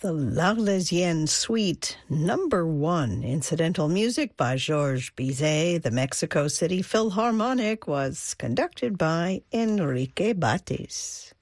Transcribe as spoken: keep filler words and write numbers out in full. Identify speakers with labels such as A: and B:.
A: The L'Arlésienne Suite, number one. Incidental music by Georges Bizet. The Mexico City Philharmonic was conducted by Enrique Batis.